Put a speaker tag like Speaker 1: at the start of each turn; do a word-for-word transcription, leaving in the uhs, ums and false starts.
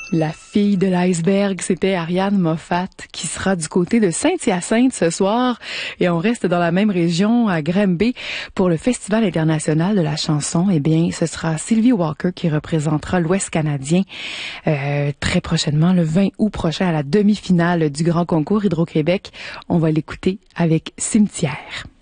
Speaker 1: La fille de l'iceberg, c'était Ariane Moffat qui sera du côté de Saint-Hyacinthe ce soir et on reste dans la même région à Granby pour le Festival international de la chanson. Eh bien, ce sera Sylvie Walker qui représentera l'Ouest canadien euh, très prochainement, le vingt août prochain à la demi-finale du Grand Concours Hydro-Québec. On va l'écouter avec Cimetière.